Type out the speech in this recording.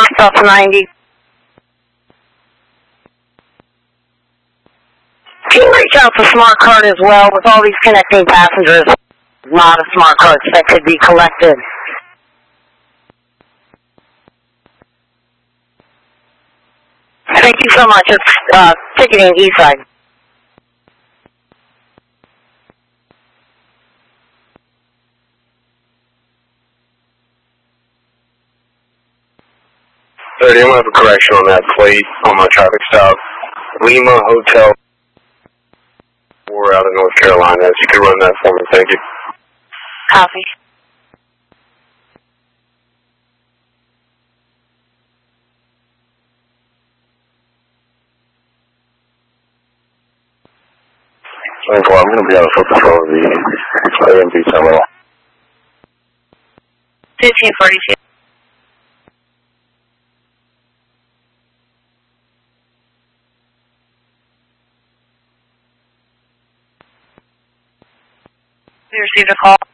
Delta 90. Can you reach out to Smart Card as well? With all these connecting passengers, a lot of Smart Cards that could be collected. Thank you so much. It's ticketing Eastside. I'm going to have a correction on that plate on my traffic stop. Lima Hotel 4 out of North Carolina. If you could run that for me, thank you. Copy. I'm going to be on foot patrol of the AMP terminal. 1542. We received a call.